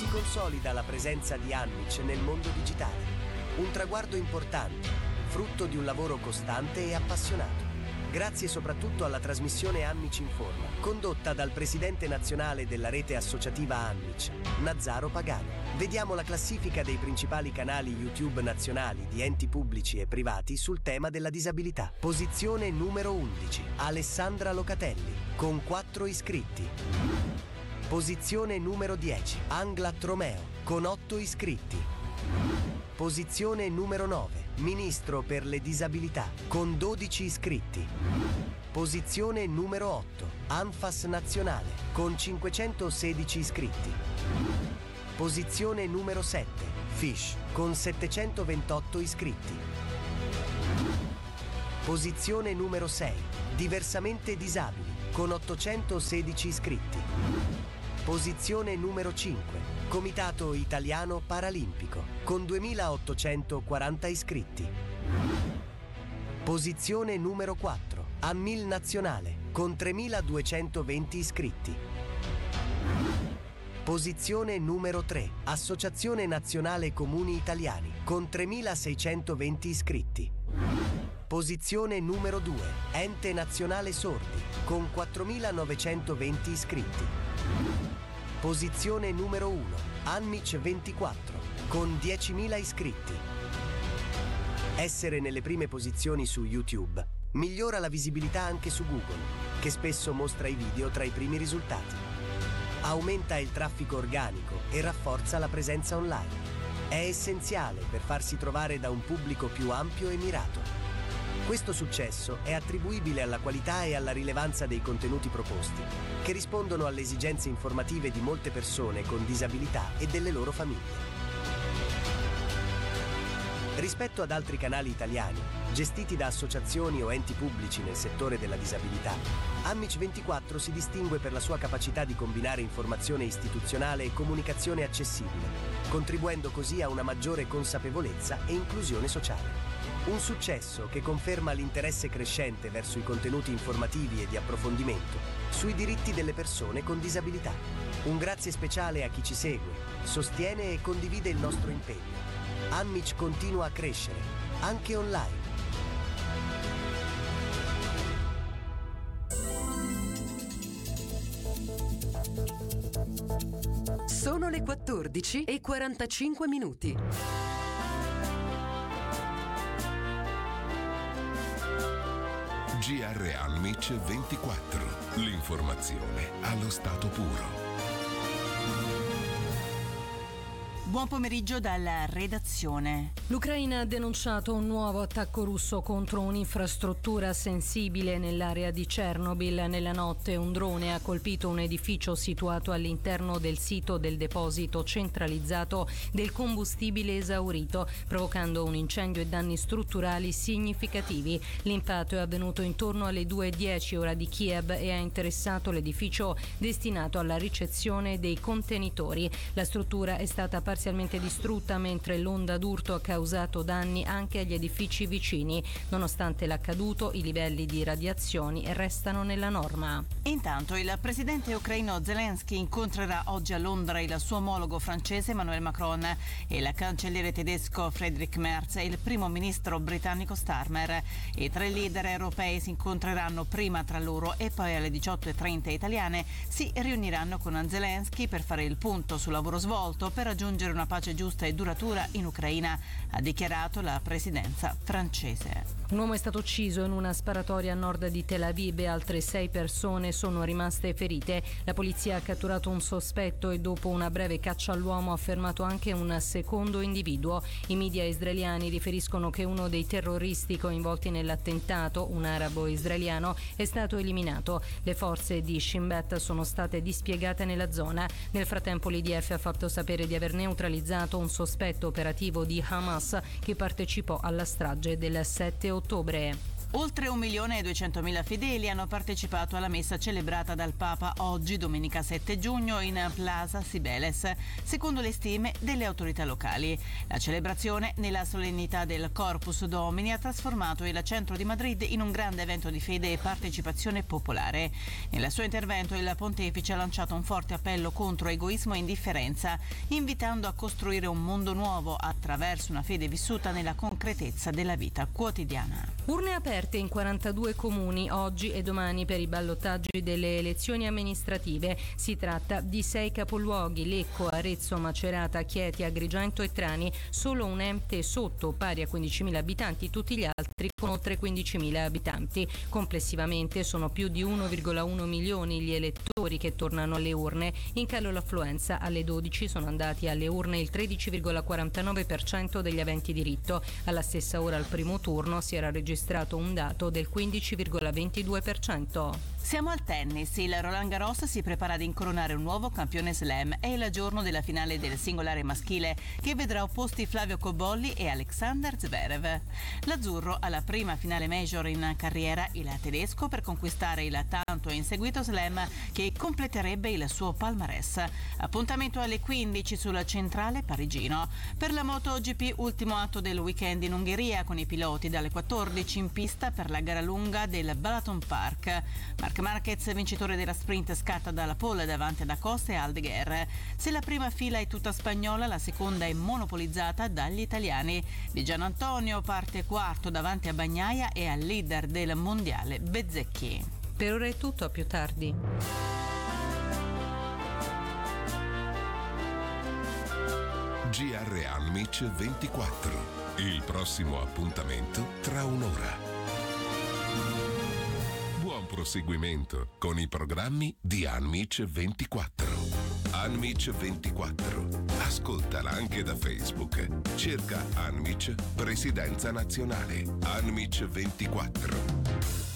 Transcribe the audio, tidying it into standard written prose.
si consolida la presenza di Amici nel mondo digitale. Un traguardo importante, frutto di un lavoro costante e appassionato. Grazie soprattutto alla trasmissione Amici Informa, condotta dal presidente nazionale della rete associativa Amici, Nazzaro Pagano. Vediamo la classifica dei principali canali YouTube nazionali di enti pubblici e privati sul tema della disabilità. Posizione numero 11, Alessandra Locatelli, con 4 iscritti. Posizione numero 10, Anglat Romeo, con 8 iscritti. Posizione numero 9, Ministro per le disabilità, con 12 iscritti. Posizione numero 8, Anfas Nazionale, con 516 iscritti. Posizione numero 7, Fish, con 728 iscritti. Posizione numero 6, Diversamente Disabili, con 816 iscritti. Posizione numero 5, Comitato Italiano Paralimpico, con 2840 iscritti. Posizione numero 4, Ammil Nazionale, con 3220 iscritti. Posizione numero 3, Associazione Nazionale Comuni Italiani, con 3620 iscritti. Posizione numero 2, Ente Nazionale Sordi, con 4920 iscritti. Posizione numero 1, Anmic 24, con 10.000 iscritti. Essere nelle prime posizioni su YouTube migliora la visibilità anche su Google, che spesso mostra i video tra i primi risultati. Aumenta il traffico organico e rafforza la presenza online. È essenziale per farsi trovare da un pubblico più ampio e mirato. Questo successo è attribuibile alla qualità e alla rilevanza dei contenuti proposti, che rispondono alle esigenze informative di molte persone con disabilità e delle loro famiglie. Rispetto ad altri canali italiani, gestiti da associazioni o enti pubblici nel settore della disabilità, Amic 24 si distingue per la sua capacità di combinare informazione istituzionale e comunicazione accessibile, contribuendo così a una maggiore consapevolezza e inclusione sociale. Un successo che conferma l'interesse crescente verso i contenuti informativi e di approfondimento sui diritti delle persone con disabilità. Un grazie speciale a chi ci segue, sostiene e condivide il nostro impegno. Amic continua a crescere, anche online. Sono le 14:45. GR Amic 24. L'informazione allo stato puro. Buon pomeriggio dalla redazione. L'Ucraina ha denunciato un nuovo attacco russo contro un'infrastruttura sensibile nell'area di Chernobyl. Nella notte un drone ha colpito un edificio situato all'interno del sito del deposito centralizzato del combustibile esaurito, provocando un incendio e danni strutturali significativi. L'impatto è avvenuto intorno alle 2:10 ora di Kiev e ha interessato l'edificio destinato alla ricezione dei contenitori. La struttura è stata parzialmente distrutta, mentre l'onda d'urto ha causato danni anche agli edifici vicini. Nonostante l'accaduto, i livelli di radiazioni restano nella norma. Intanto il presidente ucraino Zelensky incontrerà oggi a Londra il suo omologo francese Emmanuel Macron e il cancelliere tedesco Friedrich Merz e il primo ministro britannico Starmer. I tre leader europei si incontreranno prima tra loro e poi alle 18:30 italiane si riuniranno con Zelensky per fare il punto sul lavoro svolto per raggiungere una pace giusta e duratura in Ucraina, ha dichiarato la presidenza francese. Un uomo è stato ucciso in una sparatoria a nord di Tel Aviv e altre 6 persone sono rimaste ferite. La polizia ha catturato un sospetto e dopo una breve caccia all'uomo ha fermato anche un secondo individuo. I media israeliani riferiscono che uno dei terroristi coinvolti nell'attentato, un arabo israeliano, è stato eliminato. Le forze di Shin Bet sono state dispiegate nella zona. Nel frattempo l'IDF ha fatto sapere di aver neutralizzato un sospetto operativo di Hamas che partecipò alla strage del 7 ottobre. Oltre 1.200.000 fedeli hanno partecipato alla messa celebrata dal Papa oggi, domenica 7 giugno, in Plaza Cibeles, secondo le stime delle autorità locali. La celebrazione, nella solennità del Corpus Domini, ha trasformato il centro di Madrid in un grande evento di fede e partecipazione popolare. Nel suo intervento il pontefice ha lanciato un forte appello contro egoismo e indifferenza, invitando a costruire un mondo nuovo attraverso una fede vissuta nella concretezza della vita quotidiana. Urne aperte in 42 comuni oggi e domani per i ballottaggi delle elezioni amministrative. Si tratta di 6 capoluoghi: Lecco, Arezzo, Macerata, Chieti, Agrigento e Trani. Solo un ente sotto, pari a 15.000 abitanti, tutti gli altri con oltre 15.000 abitanti. Complessivamente sono più di 1,1 milioni gli elettori che tornano alle urne. In calo l'affluenza: alle 12 sono andati alle urne il 13,49% degli aventi diritto. Alla stessa ora al primo turno si era registrato un dato del 15,22%. Siamo al tennis. Il Roland Garros si prepara ad incoronare un nuovo campione slam. È il giorno della finale del singolare maschile, che vedrà opposti Flavio Cobolli e Alexander Zverev. L'azzurro alla prima finale major in carriera, il tedesco, per conquistare il tanto inseguito slam che completerebbe il suo palmarès. Appuntamento alle 15 sul centrale parigino. Per la MotoGP, ultimo atto del weekend in Ungheria, con i piloti dalle 14 in pista per la gara lunga del Balaton Park. Marc Marquez, vincitore della sprint, scatta dalla pole davanti ad Acosta e Aldeguer. Se la prima fila è tutta spagnola, la seconda è monopolizzata dagli italiani. Di Gianantonio parte quarto davanti a Bagnaia e al leader del mondiale Bezzecchi. Per ora è tutto, a più tardi. GR Anmic 24. Il prossimo appuntamento tra un'ora. Buon proseguimento con i programmi di Anmic 24. Anmic 24. Ascoltala anche da Facebook. Cerca Anmic Presidenza Nazionale. Anmic 24.